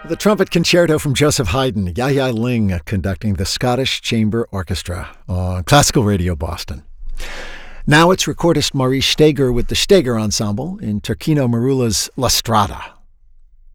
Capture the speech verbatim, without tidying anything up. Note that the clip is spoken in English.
The trumpet concerto from Joseph Haydn, Yaya Ling conducting the Scottish Chamber Orchestra on Classical Radio Boston. Now it's recordist Maurice Steger with the Steger Ensemble in Turquino Marula's La Strada.